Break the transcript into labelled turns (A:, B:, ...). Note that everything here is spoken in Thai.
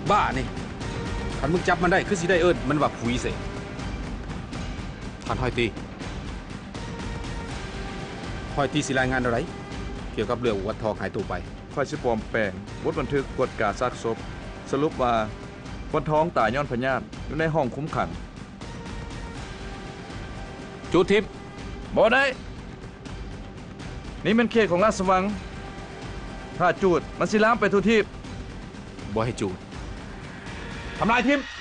A: บ้านี่คันมึงจับมันได้คือสิได้เอิ้นมันว่าผุยเสท่านห้อยตีห้อยตีสิรายงานอะไรเกี่ยวกับเรื่องวัดทองหายตัวไป
B: ค่อยสิปลอมแปลงบทบันทึกกฎการซากศพสรุปว่าวันท้องตายย้อนพยาธิอยู่ในห้องคุมขัง
A: จูดทิพย์
B: บ่ได้นี่เป็นเขตของราชวังถ้าจูดมันสิลามไปทุกที่
A: บ่ให้จูดทำลายทิพย์